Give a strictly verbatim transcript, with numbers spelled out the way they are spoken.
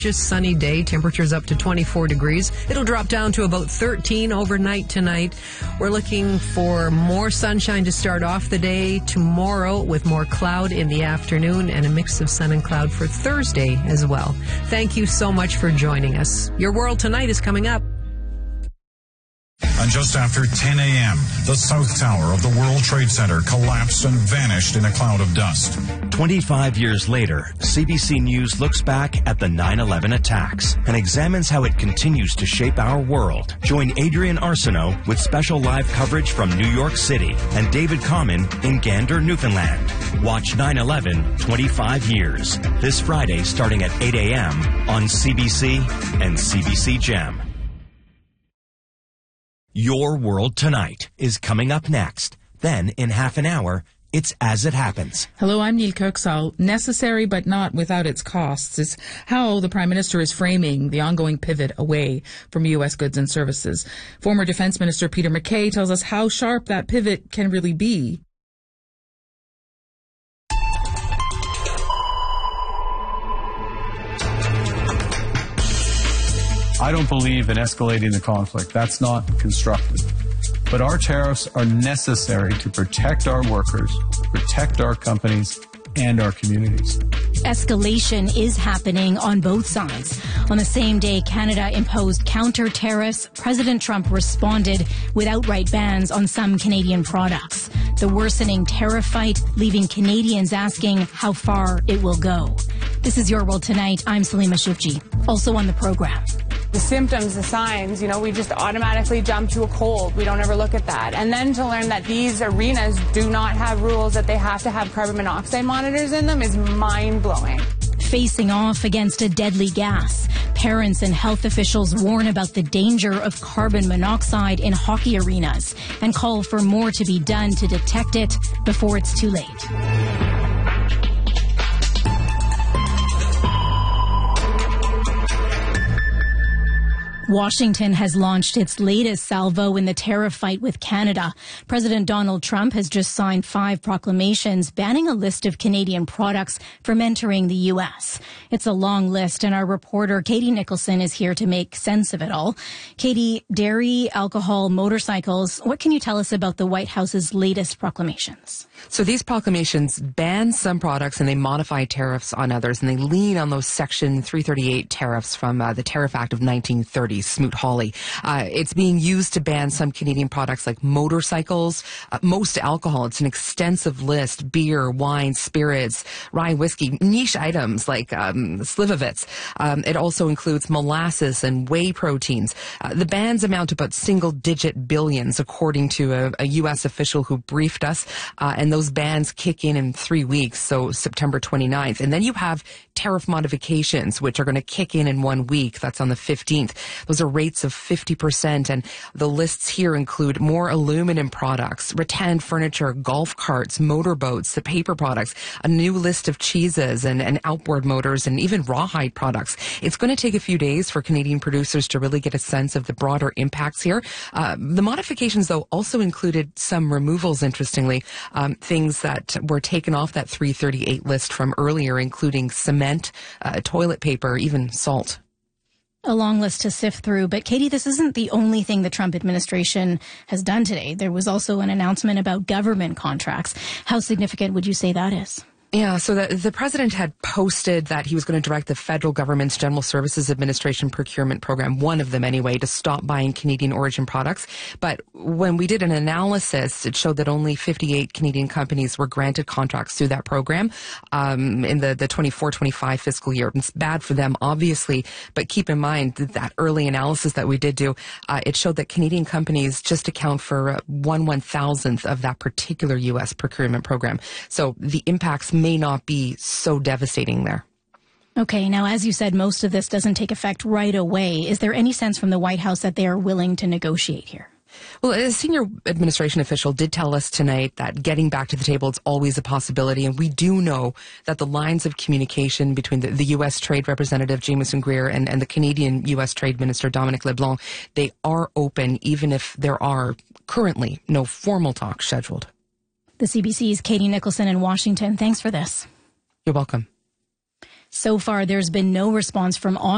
Just sunny day, temperatures up to twenty-four degrees. It'll drop down to about thirteen overnight tonight. We're looking for more sunshine to start off the day tomorrow, with more cloud in the afternoon and a mix of sun and cloud for Thursday as well. Thank you so much for joining us. Your World Tonight is coming up. And just after ten a.m., the South Tower of the World Trade Center collapsed and vanished in a cloud of dust. twenty-five years later, C B C News looks back at the nine eleven attacks and examines how it continues to shape our world. Join Adrian Arsenault with special live coverage from New York City and David Common in Gander, Newfoundland. Watch nine eleven twenty-five years this Friday starting at eight a.m. on C B C and C B C Gem. Your World Tonight is coming up next. Then, in half an hour, it's As It Happens. Hello, I'm Neil Kirksall. Necessary but not without its costs is how the Prime Minister is framing the ongoing pivot away from U S goods and services. Former Defence Minister Peter MacKay tells us how sharp that pivot can really be. I don't believe in escalating the conflict. That's not constructive. But our tariffs are necessary to protect our workers, protect our companies, and our communities. Escalation is happening on both sides. On the same day Canada imposed counter tariffs, President Trump responded with outright bans on some Canadian products. The worsening tariff fight leaving Canadians asking how far it will go. This is Your World Tonight. I'm Salima Shivji. Also on the program. The symptoms, the signs, you know, we just automatically jump to a cold. We don't ever look at that. And then to learn that these arenas do not have rules that they have to have carbon monoxide monitors in them is mind-blowing. Facing off against a deadly gas, parents and health officials warn about the danger of carbon monoxide in hockey arenas and call for more to be done to detect it before it's too late. Washington has launched its latest salvo in the tariff fight with Canada. President Donald Trump has just signed five proclamations banning a list of Canadian products from entering the U S. It's a long list, and our reporter Katie Nicholson is here to make sense of it all. Katie, dairy, alcohol, motorcycles, what can you tell us about the White House's latest proclamations? So these proclamations ban some products and they modify tariffs on others, and they lean on those Section three thirty-eight tariffs from uh, the Tariff Act of nineteen thirty, Smoot-Hawley. Uh, it's being used to ban some Canadian products like motorcycles, uh, most alcohol. It's an extensive list: beer, wine, spirits, rye whiskey, niche items like um, Slivovitz. Um, it also includes molasses and whey proteins. Uh, the bans amount to about single-digit billions, according to a, a U S official who briefed us, uh, and those bans kick in in three weeks, so September twenty-ninth. And then you have tariff modifications, which are going to kick in in one week. That's on the fifteenth. Those are rates of fifty percent, and the lists here include more aluminum products, rattan furniture, golf carts, motorboats, the paper products, a new list of cheeses and, and outboard motors, and even rawhide products. It's going to take a few days for Canadian producers to really get a sense of the broader impacts here. Uh, the modifications, though, also included some removals, interestingly. Um, things that were taken off that three thirty-eight list from earlier, including cement, uh, toilet paper, even salt. A long list to sift through. But Katie, this isn't the only thing the Trump administration has done today. There was also an announcement about government contracts. How significant would you say that is? Yeah, so the, the president had posted that he was going to direct the federal government's General Services Administration procurement program, one of them anyway, to stop buying Canadian origin products. But when we did an analysis, it showed that only fifty-eight Canadian companies were granted contracts through that program um, in the, the twenty-four twenty-five fiscal year. It's bad for them, obviously, but keep in mind that, that early analysis that we did do, uh, it showed that Canadian companies just account for one one-thousandth of that particular U S procurement program. So the impacts may not be so devastating there. Okay, now as you said, most of this doesn't take effect right away. Is there any sense from the White House that they are willing to negotiate here? Well, a senior administration official did tell us tonight that getting back to the table is always a possibility. And we do know that the lines of communication between the, the U S Trade Representative Jamieson Greer and, and the Canadian U S Trade Minister Dominic LeBlanc, they are open even if there are currently no formal talks scheduled. The C B C's Katie Nicholson in Washington. Thanks for this. You're welcome. So far, there's been no response from